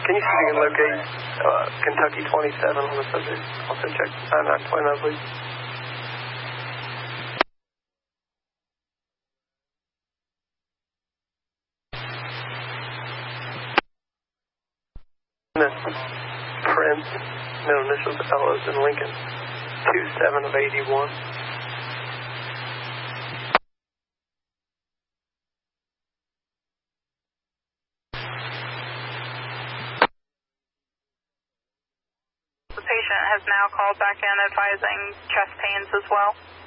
Can you see if you can locate Kentucky 27 on the subject? Also check 9929, please. Prince, middle initials Ellis in Lincoln, 27 of 81. The patient has now called back in advising chest pains as well.